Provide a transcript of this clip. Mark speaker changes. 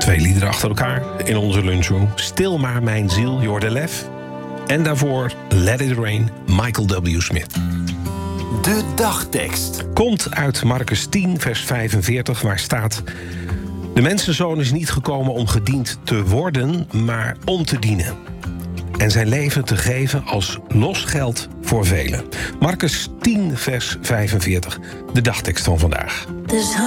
Speaker 1: 2 liederen achter elkaar in onze lunchroom. Stil maar mijn ziel, Jorde Lef. En daarvoor Let It Rain, Michael W. Smith.
Speaker 2: De dagtekst
Speaker 1: Komt uit Marcus 10, vers 45, waar staat: de mensenzoon is niet gekomen om gediend te worden, maar om te dienen. En zijn leven te geven als losgeld voor velen. Marcus 10, vers 45, de dagtekst van vandaag.